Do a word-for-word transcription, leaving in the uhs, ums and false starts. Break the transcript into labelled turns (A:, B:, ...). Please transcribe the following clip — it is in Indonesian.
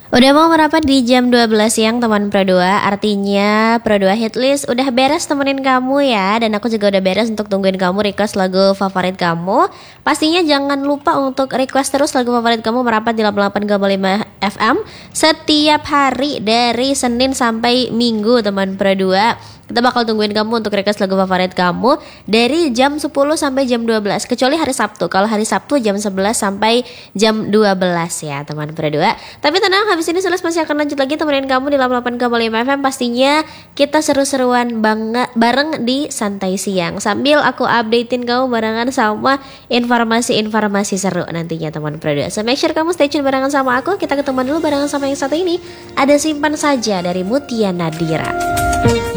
A: Udah mau merapat di jam dua belas siang teman Pro dua. Artinya Pro dua Hitlist udah beres temenin kamu ya. Dan aku juga udah beres untuk tungguin kamu request lagu favorit kamu. Pastinya jangan lupa untuk request terus lagu favorit kamu merapat di delapan puluh delapan koma lima F M setiap hari dari Senin sampai Minggu teman Pro dua. Kita bakal tungguin kamu untuk request lagu favorit kamu dari jam sepuluh sampai jam dua belas. Kecuali hari Sabtu. Kalau hari Sabtu jam sebelas sampai jam dua belas ya teman Pro dua. Tapi tenang, habis ini Sules masih akan lanjut lagi temenin kamu di delapan puluh delapan koma lima F M. Pastinya kita seru-seruan banget bareng di Santai Siang. Sambil aku updatein kamu barengan sama informasi-informasi seru nantinya teman Pro dua. So make sure kamu stay tune barengan sama aku. Kita ketemu dulu barengan sama yang satu ini. Ada Simpan Saja dari Mutia Nadira.